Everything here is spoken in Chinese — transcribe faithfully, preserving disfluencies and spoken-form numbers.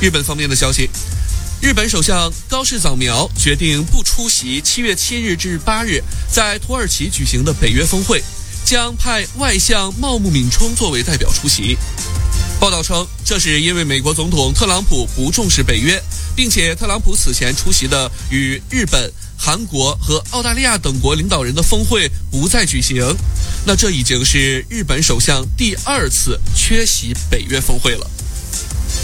日本方面的消息，日本首相高市早苗决定不出席七月七日至八日在土耳其举行的北约峰会，将派外相茂木敏充作为代表出席。报道称，这是因为美国总统特朗普不重视北约，并且特朗普此前出席的与日本、韩国和澳大利亚等国领导人的峰会不再举行。那这已经是日本首相第二次缺席北约峰会了。